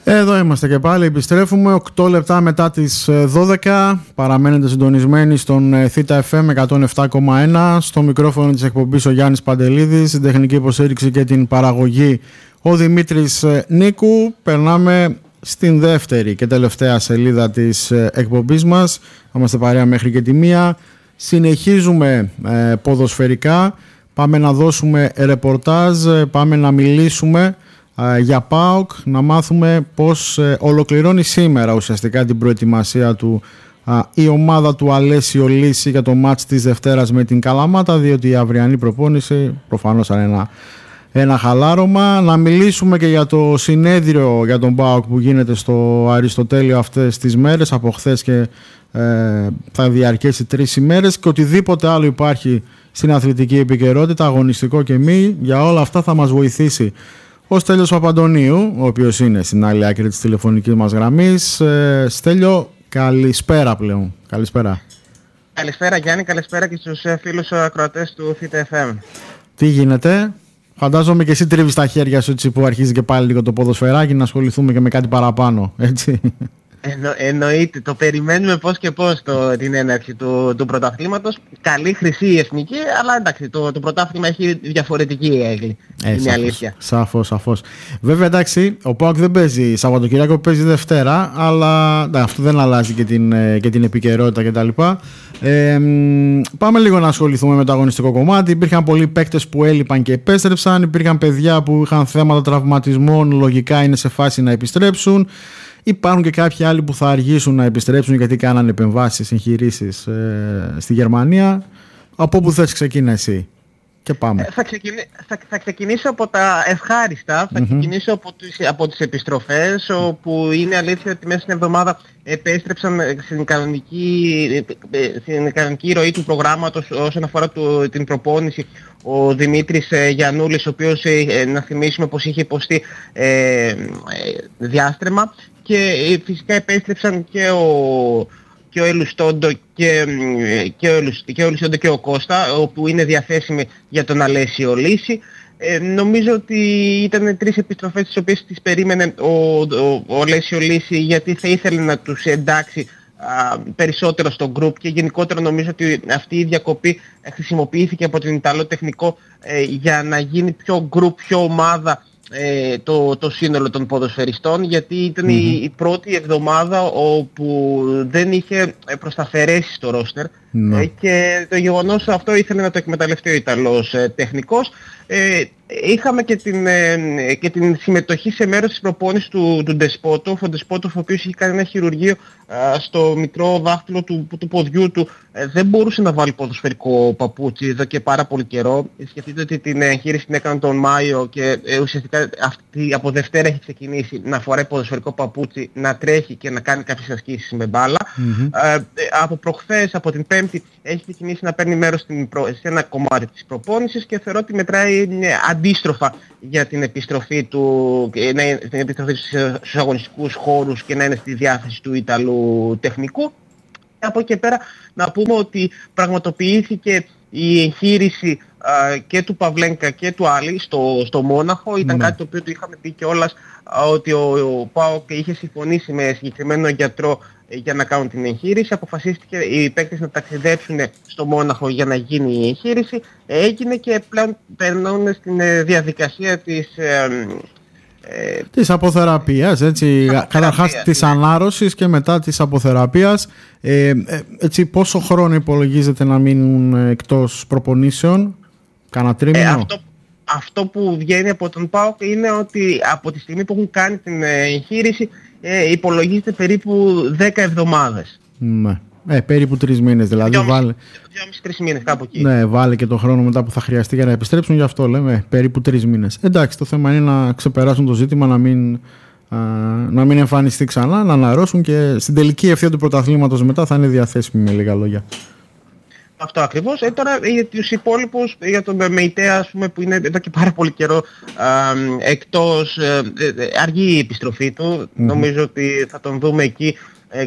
Εδώ είμαστε και πάλι, επιστρέφουμε 8 λεπτά μετά τις 12. Παραμένετε συντονισμένοι στον Theta FM 107,1. Στο μικρόφωνο της εκπομπής ο Γιάννης Παντελίδης, στην τεχνική υποστήριξη και την παραγωγή ο Δημήτρης Νίκου. Περνάμε στην δεύτερη και τελευταία σελίδα της εκπομπής μας. Είμαστε παρέα μέχρι και τη 1. Συνεχίζουμε ποδοσφαιρικά. Πάμε να δώσουμε ρεπορτάζ, πάμε να μιλήσουμε για ΠΑΟΚ, να μάθουμε πώς ολοκληρώνει σήμερα ουσιαστικά την προετοιμασία του η ομάδα του Αλέσιο Λύση για το μάτς της Δευτέρας με την Καλαμάτα, διότι η αυριανή προπόνηση προφανώς είναι ένα χαλάρωμα. Να μιλήσουμε και για το συνέδριο για τον ΠΑΟΚ που γίνεται στο Αριστοτέλειο αυτές τις μέρες, από χθες και θα διαρκέσει 3 ημέρες, και οτιδήποτε άλλο υπάρχει στην αθλητική επικαιρότητα, αγωνιστικό και μη. Για όλα αυτά θα μας βοηθήσει ο Στέλιος Παπαντονίου, ο οποίος είναι στην άλλη άκρη της τηλεφωνικής μας γραμμής. Στέλιο, καλησπέρα πλέον. Καλησπέρα. Καλησπέρα Γιάννη, καλησπέρα και στους φίλους ακροατές του Theta FM. Τι γίνεται? Φαντάζομαι και εσύ τρίβεις τα χέρια σου έτσι που αρχίζει και πάλι λίγο το ποδοσφαιράκι, να ασχοληθούμε και με κάτι παραπάνω, έτσι. Εννοείται, το περιμένουμε πώς και πώς την έναρξη του πρωταθλήματος. Καλή χρυσή η εθνική, αλλά εντάξει, το πρωτάθλημα έχει διαφορετική έγκλη. Είναι αλήθεια. Σαφώς. Βέβαια, εντάξει, ο ΠΑΟΚ δεν παίζει Σαββατοκύριακο, παίζει Δευτέρα, αλλά αυτό δεν αλλάζει και την επικαιρότητα κτλ. Πάμε λίγο να ασχοληθούμε με το αγωνιστικό κομμάτι. Υπήρχαν πολλοί παίκτες που έλειπαν και επέστρεψαν. Υπήρχαν παιδιά που είχαν θέματα τραυματισμών, λογικά είναι σε φάση να επιστρέψουν. Υπάρχουν και κάποιοι άλλοι που θα αργήσουν να επιστρέψουν γιατί κάνανε επεμβάσεις, εγχειρήσεις στη Γερμανία. Από πού θες ξεκινά εσύ? Και πάμε. Θα ξεκινήσω από τα ευχάριστα. Θα ξεκινήσω από τις επιστροφές, όπου είναι αλήθεια ότι μέσα στην εβδομάδα επέστρεψαν στην κανονική ροή του προγράμματος όσον αφορά την προπόνηση ο Δημήτρης Γιαννούλης, ο οποίος να θυμίσουμε πως είχε υποστεί διάστρεμα, και φυσικά επέστρεψαν και ο Ελουστόντο και ο Κώστα, όπου είναι διαθέσιμοι για τον Αλέσιο Λύση. Νομίζω ότι ήταν 3 επιστροφές τις οποίες τις περίμενε ο Αλέσιο Λύση, γιατί θα ήθελε να τους εντάξει περισσότερο στο group, και γενικότερα νομίζω ότι αυτή η διακοπή χρησιμοποιήθηκε από τον Ιταλό τεχνικό για να γίνει πιο group, πιο ομάδα το σύνολο των ποδοσφαιριστών, γιατί ήταν η πρώτη εβδομάδα όπου δεν είχε προσταφαιρέσει το ρόστερ, και το γεγονός αυτό ήθελε να το εκμεταλλευτεί ο Ιταλός τεχνικός. Είχαμε και την συμμετοχή σε μέρος της προπόνησης του Ντεσπότοφ. Ο Ντεσπότοφ, ο οποίος είχε κάνει ένα χειρουργείο στο μικρό δάχτυλο του ποδιού του, δεν μπορούσε να βάλει ποδοσφαιρικό παπούτσι εδώ και πάρα πολύ καιρό. Σκεφτείτε ότι την εγχείρηση την έκανε τον Μάιο, και ουσιαστικά αυτή από Δευτέρα έχει ξεκινήσει να φοράει ποδοσφαιρικό παπούτσι, να τρέχει και να κάνει κάποιες ασκήσεις με μπάλα. Από προχθές, από την Πέμπτη, έχει ξεκινήσει να παίρνει μέρος σε ένα κομμάτι της προπόνησης, και θεωρώ ότι μετράει αντίστροφα για την επιστροφή στους αγωνιστικούς χώρους και να είναι στη διάθεση του Ιταλού τεχνικού. Από εκεί και πέρα να πούμε ότι πραγματοποιήθηκε η εγχείρηση και του Παυλένκα και του Άλλη στο Μόναχο. Ήταν κάτι το οποίο του είχαμε πει κιόλας, ότι ο ΠΑΟΚ είχε συμφωνήσει με συγκεκριμένο γιατρό για να κάνουν την εγχείρηση. Αποφασίστηκε οι παίκτες να ταξιδέψουν στο Μόναχο για να γίνει η εγχείρηση. Έγινε, και πλέον περνούν στην διαδικασία της αποθεραπείας, έτσι, καταρχάς της ανάρρωσης και μετά της αποθεραπείας. Έτσι, πόσο χρόνο υπολογίζεται να μείνουν εκτός προπονήσεων? Κάνα τρίμηνο? Αυτό που βγαίνει από τον ΠΑΟΚ είναι ότι από τη στιγμή που έχουν κάνει την εγχείρηση υπολογίζεται περίπου 10 εβδομάδες. Ναι. Περίπου 3 μήνες δηλαδή. 2,5-3 μήνες κάπου εκεί. Ναι, βάλε και το χρόνο μετά που θα χρειαστεί για να επιστρέψουν, γι' αυτό λέμε περίπου 3 μήνες. Εντάξει, το θέμα είναι να ξεπεράσουν το ζήτημα, να μην εμφανιστεί ξανά, να αναρρώσουν, και στην τελική ευθεία του πρωταθλήματος μετά θα είναι διαθέσιμοι, με λίγα λόγια. Αυτό ακριβώς. Τώρα για τους υπόλοιπους, για τον Μεϊτέα, ας πούμε, που είναι εδώ και πάρα πολύ καιρό εκτός, αργή η επιστροφή του. Νομίζω ότι θα τον δούμε εκεί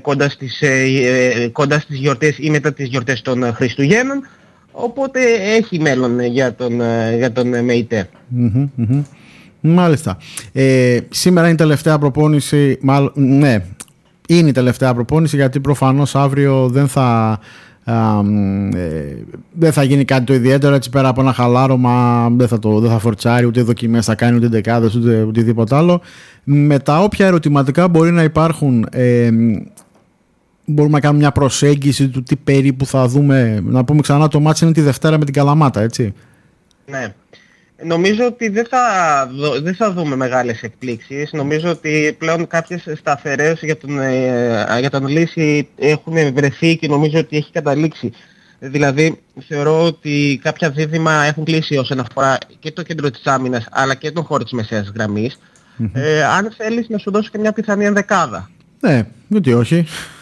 κοντά στις γιορτές ή μετά τις γιορτές των Χριστουγέννων, οπότε έχει μέλλον για τον Μεϊτέ. Μάλιστα. Σήμερα είναι η τελευταία προπόνηση, ναι, είναι η τελευταία προπόνηση, γιατί προφανώς αύριο δεν θα γίνει κάτι το ιδιαίτερο, έτσι πέρα από ένα χαλάρωμα. Δεν θα φορτσάρει, ούτε δοκιμές θα κάνει, ούτε δεκάδες, ούτε οτιδήποτε άλλο. Με τα όποια ερωτηματικά μπορεί να υπάρχουν, μπορούμε να κάνουμε μια προσέγγιση του τι περίπου θα δούμε. Να πούμε ξανά, το μάτς είναι τη Δευτέρα με την Καλαμάτα, έτσι. Ναι. Νομίζω ότι δεν θα δούμε μεγάλες εκπλήξεις. Νομίζω ότι πλέον κάποιες σταθερές για τον Λύση έχουν βρεθεί και νομίζω ότι έχει καταλήξει. Δηλαδή θεωρώ ότι κάποια δίδυμα έχουν κλείσει όσον αφορά και το κέντρο της άμυνας αλλά και τον χώρο της μεσαίας γραμμής. Αν θέλεις να σου δώσω και μια πιθανή ενδεκάδα. Ναι, γιατί όχι.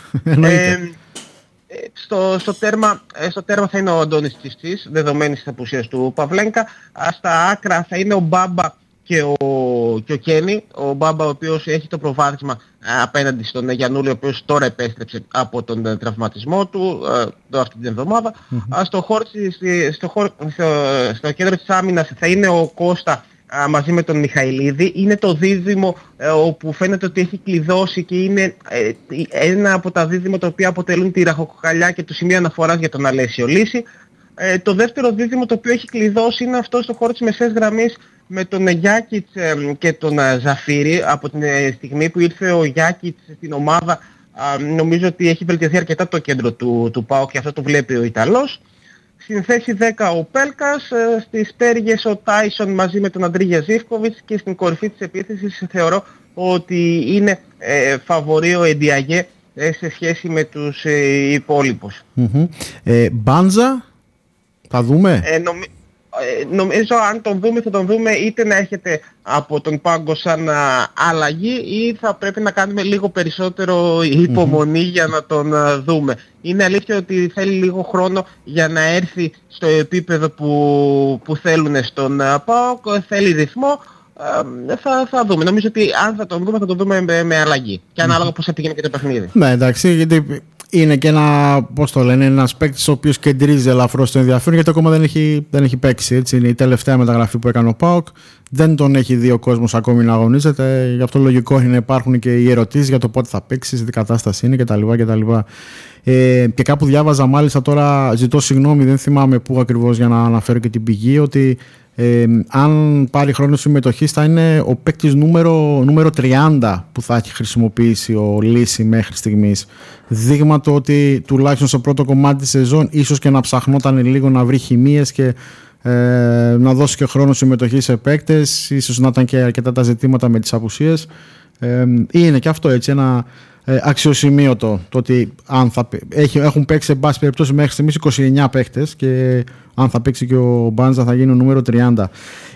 Στο τέρμα θα είναι ο Αντώνης Τσιστής, δεδομένης της απουσίας του Παυλένκα. Στα άκρα θα είναι ο Μπάμπα και ο Κένι. Ο Μπάμπα, ο οποίος έχει το προβάδισμα απέναντι στον Γιαννούλη, ο οποίος τώρα επέστρεψε από τον τραυματισμό του αυτή την εβδομάδα. Στο κέντρο της άμυνας θα είναι ο Κώστα μαζί με τον Μιχαηλίδη. Είναι το δίδυμο όπου φαίνεται ότι έχει κλειδώσει και είναι ένα από τα δίδυμα τα οποία αποτελούν τη ραχοκοκαλιά και το σημείο αναφοράς για τον Αλέσιο Λύση. Το δεύτερο δίδυμο το οποίο έχει κλειδώσει είναι αυτό στο χώρο της μεσαίας γραμμής με τον Γιάκιτς και τον Ζαφύρη. Από την στιγμή που ήρθε ο Γιάκιτς στην ομάδα, νομίζω ότι έχει βελτιωθεί αρκετά το κέντρο του ΠΑΟΚ και αυτό το βλέπει ο Ιταλός. Στην θέση 10 ο Πέλκας, στις πτέρυγες ο Τάισον μαζί με τον Αντρίγια Ζίβκοβιτς και στην κορυφή της επίθεσης θεωρώ ότι είναι φαβορί ο Εντιαγέ σε σχέση με τους υπόλοιπους. Μπάντζα, θα δούμε. Νομίζω αν τον δούμε θα τον δούμε είτε να έρχεται από τον πάγκο σαν αλλαγή ή θα πρέπει να κάνουμε λίγο περισσότερο υπομονή για να τον δούμε. Είναι αλήθεια ότι θέλει λίγο χρόνο για να έρθει στο επίπεδο που θέλουν στον ΠΑΟΚ, θέλει ρυθμό. Θα δούμε. Νομίζω ότι αν θα τον δούμε με αλλαγή και ανάλογα πώς θα πήγαινε και το παιχνίδι. Ναι, εντάξει, γιατί είναι και ένας παίκτης ο οποίος κεντρίζει ελαφρώς το ενδιαφέρον, γιατί ακόμα δεν έχει παίξει. Έτσι. Είναι η τελευταία μεταγραφή που έκανε ο ΠΑΟΚ. Δεν τον έχει δει ο κόσμος ακόμη να αγωνίζεται. Γι' αυτό λογικό είναι να υπάρχουν και οι ερωτήσεις για το πότε θα παίξει, σε τι κατάσταση είναι κτλ. Και κάπου διάβαζα, μάλιστα τώρα ζητώ συγγνώμη, δεν θυμάμαι πού ακριβώς για να αναφέρω και την πηγή, ότι αν πάρει χρόνο συμμετοχής θα είναι ο παίκτης νούμερο 30 που θα έχει χρησιμοποιήσει ο Λύση μέχρι στιγμής. Δείγμα το ότι τουλάχιστον στο πρώτο κομμάτι της σεζόν ίσως και να ψαχνόταν λίγο να βρει χημίες και να δώσει και χρόνο συμμετοχής σε παίκτες. Ίσως να ήταν και αρκετά τα ζητήματα με τις απουσίες. Είναι και αυτό έτσι ένα αξιοσημείωτο, το ότι έχουν παίξει σε πάση περιπτώσει μέχρι στιγμής 29 παίκτες και αν θα παίξει και ο Μπάντζα θα γίνει ο νούμερο 30.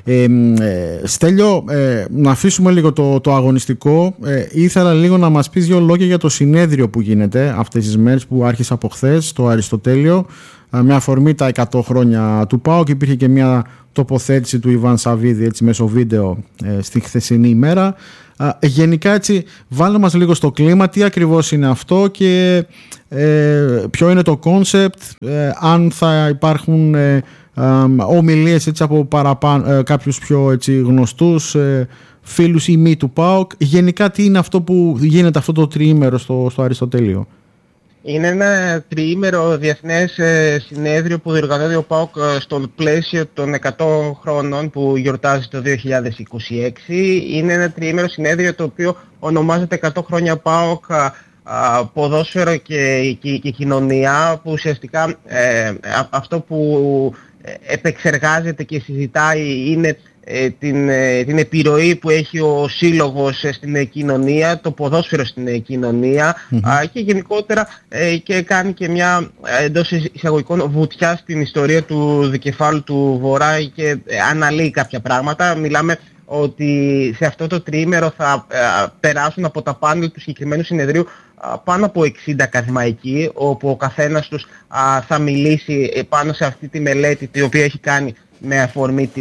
Στέλιο, να αφήσουμε λίγο το αγωνιστικό. Ήθελα λίγο να μας πεις δύο λόγια για το συνέδριο που γίνεται αυτές τις μέρες, που άρχισε από χθες στο Αριστοτέλειο με αφορμή τα 100 χρόνια του ΠΑΟΚ, και υπήρχε και μια τοποθέτηση του Ιβάν Σαββίδη έτσι μέσω βίντεο στη χθεσινή ημέρα. Γενικά έτσι βάλε μας λίγο στο κλίμα, τι ακριβώς είναι αυτό και ποιο είναι το κόνσεπτ, αν θα υπάρχουν ομιλίες έτσι από κάποιους πιο έτσι γνωστούς φίλους ή μη του ΠΑΟΚ. Γενικά τι είναι αυτό που γίνεται αυτό το τριήμερο στο Αριστοτέλειο? Είναι ένα τριήμερο διεθνές συνέδριο που διοργανώνει ο ΠΑΟΚ στο πλαίσιο των 100 χρόνων που γιορτάζει το 2026. Είναι ένα τριήμερο συνέδριο το οποίο ονομάζεται 100 χρόνια ΠΑΟΚ, ποδόσφαιρο και κοινωνία, που ουσιαστικά αυτό που επεξεργάζεται και συζητάει είναι την επιρροή που έχει ο σύλλογος στην κοινωνία, το ποδόσφαιρο στην κοινωνία και γενικότερα και κάνει και μια εντός εισαγωγικών βουτιά στην ιστορία του δικεφάλου του Βορρά και αναλύει κάποια πράγματα. Μιλάμε ότι σε αυτό το τριήμερο θα περάσουν από τα πάνελ του συγκεκριμένου συνεδρίου πάνω από 60 ακαδημαϊκοί, όπου ο καθένας τους θα μιλήσει πάνω σε αυτή τη μελέτη η οποία έχει κάνει με αφορμή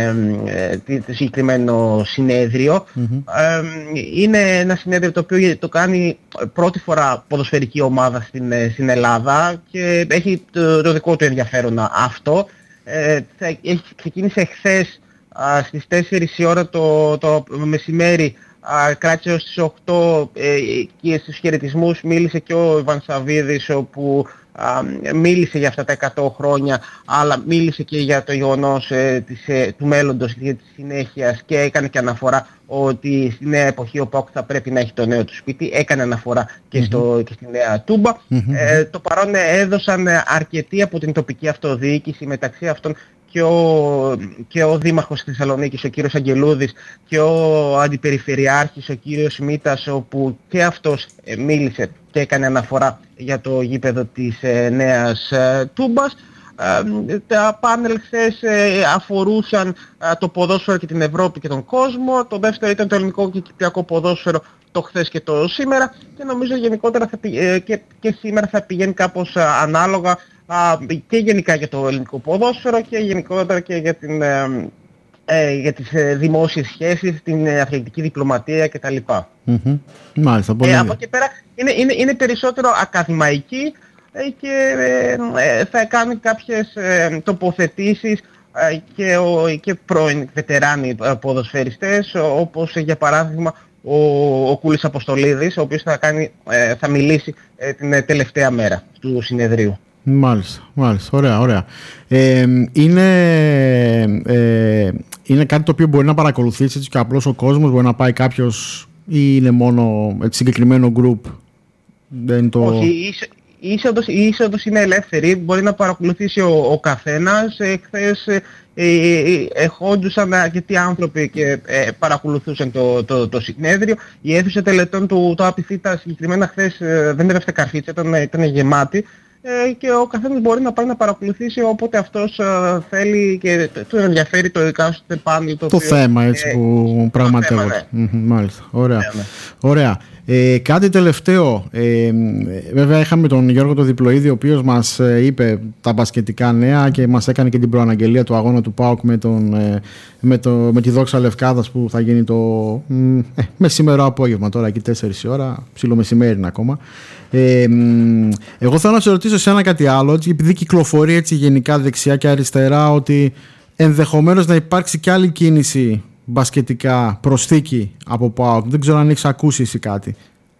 το συγκεκριμένο συνέδριο. Είναι ένα συνέδριο το οποίο το κάνει πρώτη φορά ποδοσφαιρική ομάδα στην Ελλάδα και έχει το δικό του ενδιαφέρον αυτό. Ξεκίνησε χθες στις 4 η ώρα το μεσημέρι κράτησε ως τις 8 και στους χαιρετισμούς μίλησε και ο Ιβανσαβίδης, όπου μίλησε για αυτά τα 100 χρόνια, αλλά μίλησε και για το γεγονός του μέλλοντος, για της συνέχειας, και έκανε και αναφορά ότι στη νέα εποχή ο ΠΑΟΚ θα πρέπει να έχει το νέο του σπίτι. Έκανε αναφορά και στη νέα Τούμπα. Το παρόν έδωσαν αρκετοί από την τοπική αυτοδιοίκηση, μεταξύ αυτών και ο Δήμαρχος της Θεσσαλονίκης, ο κύριος Αγγελούδης, και ο Αντιπεριφερειάρχης, ο κύριος Μήτας, όπου και αυτός μίλησε και έκανε αναφορά για το γήπεδο της νέας Τούμπας. Τα πάνελ χθες αφορούσαν το ποδόσφαιρο και την Ευρώπη και τον κόσμο. Το δεύτερο ήταν το ελληνικό και κυπριακό ποδόσφαιρο, το χθες και το σήμερα, και νομίζω γενικότερα και σήμερα θα πηγαίνει κάπως ανάλογα, και γενικά για το ελληνικό ποδόσφαιρο και γενικότερα και για τις δημόσιες σχέσεις, την αθλητική διπλωματία κτλ. Μάλιστα, πολύ. Από εκεί πέρα είναι περισσότερο ακαδημαϊκή και θα κάνει κάποιες τοποθετήσεις και πρώην βετεράνοι ποδοσφαιριστές, όπως για παράδειγμα ο Κούλης Αποστολίδης, ο οποίος θα μιλήσει την τελευταία μέρα του συνεδρίου. Μάλιστα, ωραία. Είναι κάτι το οποίο μπορεί να παρακολουθήσει έτσι και απλώς ο κόσμος, μπορεί να πάει κάποιος, ή είναι μόνο συγκεκριμένο group? Όχι, η είσοδος είναι ελεύθερη, μπορεί να παρακολουθήσει ο καθένας. Χθες εχόντουσαν αρκετοί άνθρωποι και παρακολουθούσαν το συνέδριο. Η αίθουσα τελετών του ΑΠΙΘΙΤΑ συγκεκριμένα χθες δεν έπεφτε καρφίτσα, ήταν γεμάτη, και ο καθένας μπορεί να πάει να παρακολουθήσει όποτε αυτός θέλει και του ενδιαφέρει το εκάστοτε πάνελ. Το θέμα έτσι που πραγματεύεται. Μάλιστα, ωραία. Κάτι τελευταίο, βέβαια είχαμε τον Γιώργο τον Διπλοίδη, ο οποίος μας είπε τα μπασκετικά νέα και μας έκανε και την προαναγγελία του αγώνα του ΠΑΟΚ με τη Δόξα Λευκάδας, που θα γίνει το μεσημερό απόγευμα, τώρα εκεί 4 η ώρα, ψιλομεσημέρι ακόμα. Εγώ θέλω να σε ρωτήσω σε ένα κάτι άλλο, επειδή κυκλοφορεί έτσι γενικά δεξιά και αριστερά ότι ενδεχομένως να υπάρξει και άλλη κίνηση μπασκετικά, προσθήκη από ΠΑΟΚ. Δεν ξέρω αν έχεις ακούσει εσύ κάτι.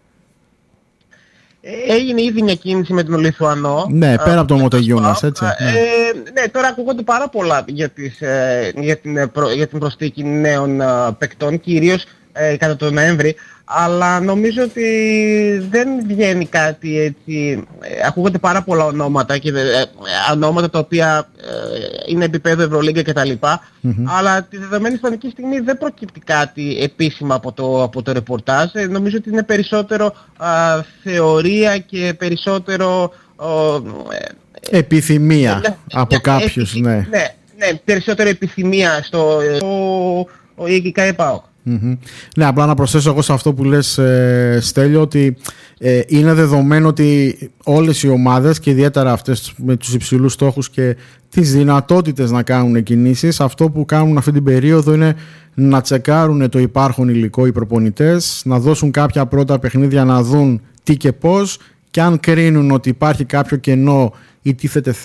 Έγινε ήδη μια κίνηση με τον Λιθουανό. Ναι, πέρα από τον Μοτεγιούνας, έτσι. Ναι, τώρα ακούγονται πάρα πολλά για την προσθήκη νέων παικτών, κυρίως κατά τον Νοέμβρη. Αλλά νομίζω ότι δεν βγαίνει κάτι έτσι. Ακούγονται πάρα πολλά ονόματα και ονόματα τα οποία είναι επίπεδο Ευρωλίγκα κτλ. Αλλά τη δεδομένη χρονική στιγμή δεν προκύπτει κάτι επίσημα από το ρεπορτάζ. Νομίζω ότι είναι περισσότερο θεωρία και περισσότερο επιθυμία από κάποιους. Ναι, περισσότερο επιθυμία στο ΕΠΑΟΚ. Ναι, απλά να προσθέσω εγώ σε αυτό που λες, Στέλιο, ότι είναι δεδομένο ότι όλες οι ομάδες, και ιδιαίτερα αυτές με τους υψηλούς στόχους και τις δυνατότητες να κάνουν κινήσεις, αυτό που κάνουν αυτή την περίοδο είναι να τσεκάρουν το υπάρχον υλικό οι προπονητές, να δώσουν κάποια πρώτα παιχνίδια, να δουν τι και πώς, και αν κρίνουν ότι υπάρχει κάποιο κενό ή τίθεται